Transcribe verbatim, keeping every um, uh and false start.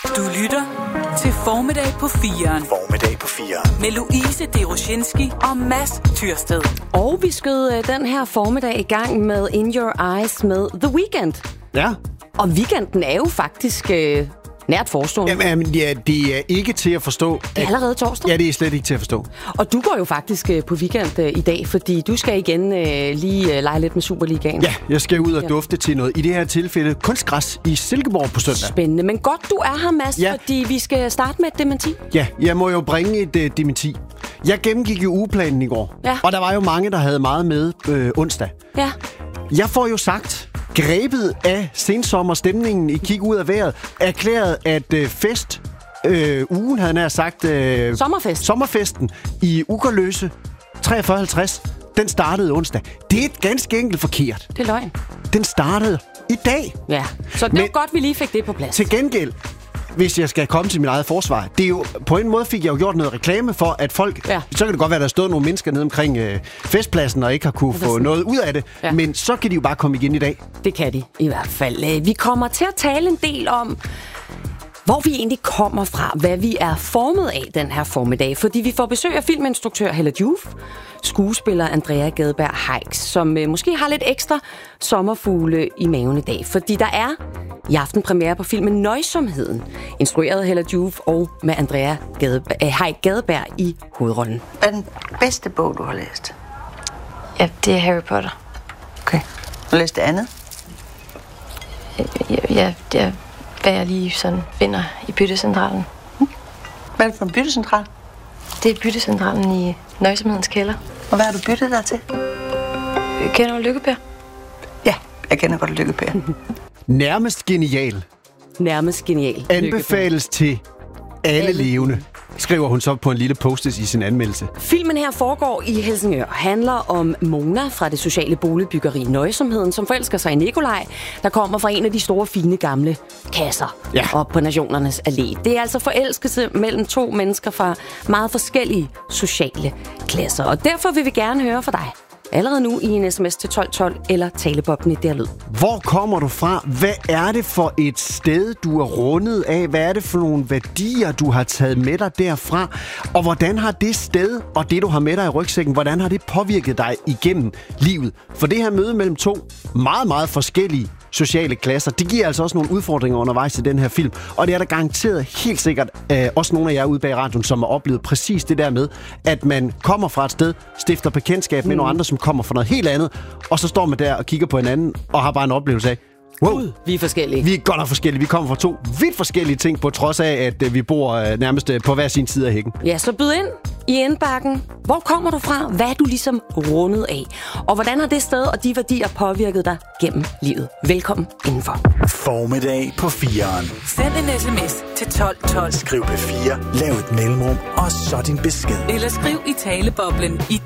Du lytter til Formiddag på fireren. Formiddag på fireren. Med Louise Deroshinski og Mads Tyrsted. Og vi skød den her formiddag i gang med In Your Eyes med The Weeknd. Ja. Og weekenden er jo faktisk øh, nært forestående. Jamen, ja, det er ikke til at forstå. Det er allerede torsdag. Ja, det er slet ikke til at forstå. Og du går jo faktisk øh, på weekend øh, i dag, fordi du skal igen øh, lige øh, lege lidt med Superligaen. Ja, jeg skal ud og ja. dufte til noget. I det her tilfælde kunstgræs i Silkeborg på søndag. Spændende. Men godt, du er her, Mads, ja. fordi vi skal starte med et dementi. Ja, jeg må jo bringe et uh, dementi. Jeg gennemgik jo ugeplanen i går, ja. og der var jo mange, der havde meget med øh, onsdag. Ja. Jeg får jo sagt, grebet af sensommerstemningen i Kig ud af vejret, erklæret, at øh, fest, øh, ugen havde nær sagt... Øh, Sommerfest. Sommerfesten i Ugerløse treogfyrre halvtreds, den startede onsdag. Det er ganske enkelt forkert. Det er løgn. Den startede i dag. Ja, så det Men, var godt, vi lige fik det på plads. Til gengæld, hvis jeg skal komme til mit eget forsvar, det er jo, på en måde fik jeg jo gjort noget reklame for, at folk... Ja. Så kan det godt være, at der stod nogle mennesker nede omkring øh, festpladsen, og ikke har kunne få sådan noget ud af det. Ja. Men så kan de jo bare komme igen i dag. Det kan de i hvert fald. Vi kommer til at tale en del om, hvor vi egentlig kommer fra, hvad vi er formet af den her formiddag. Fordi vi får besøg af filminstruktør Hella Joof, skuespiller Andrea Gadberg Heiks, som øh, måske har lidt ekstra sommerfugle i maven i dag. Fordi der er i aften premiere på filmen Nøjsomheden, instrueret af Hella Joof og med Andrea Gadberg, øh, Heik Gadberg i hovedrollen. Hvad er den bedste bog, du har læst? Ja, det er Harry Potter. Okay. Har du læst det andet? Ja, ja, det er, hvad jeg lige sådan finder i byttecentralen. Hmm. Hvad er det for en byttecentral? Det er byttecentralen i Nøjsomhedens kælder. Og hvad har du byttet dig til? Kender du Lykke-Per? Ja, jeg kender godt Lykke-Per. Nærmest genial. Nærmest genial. Anbefales til alle, alle levende, skriver hun så på en lille post-it i sin anmeldelse. Filmen her foregår i Helsingør, handler om Mona fra det sociale boligbyggeri Nøjsomheden, som forelsker sig i Nikolaj, der kommer fra en af de store, fine, gamle kasser ja. op på Nationernes Allé. Det er altså forelskelse mellem to mennesker fra meget forskellige sociale klasser, og derfor vil vi gerne høre fra dig. Allerede nu i en sms til tolv tolv eller talebobben i der lyd. Hvor kommer du fra? Hvad er det for et sted, du er rundet af? Hvad er det for nogle værdier, du har taget med dig derfra? Og hvordan har det sted og det, du har med dig i rygsækken, hvordan har det påvirket dig igennem livet? For det her møde mellem to meget, meget forskellige sociale klasser, det giver altså også nogle udfordringer undervejs i den her film. Og det er der garanteret helt sikkert øh, også nogle af jer ude bag radioen, som har oplevet præcis det der med, at man kommer fra et sted, stifter bekendtskab med mm. nogle andre, som kommer fra noget helt andet, og så står man der og kigger på hinanden og har bare en oplevelse af, wow, vi er forskellige. Vi er godt nok forskellige. Vi kommer fra to vidt forskellige ting, på trods af, at øh, vi bor øh, nærmest øh, på hver sin side af hækken. Ja, så byd ind i indbakken. Hvor kommer du fra? Hvad er du ligesom rundet af? Og hvordan har det sted og de værdier påvirket dig gennem livet? Velkommen indenfor. Formiddag på fireren. Send en sms til tolv tolv. Skriv P fire, lav et mellemrum, og så din besked. Eller skriv i taleboblen i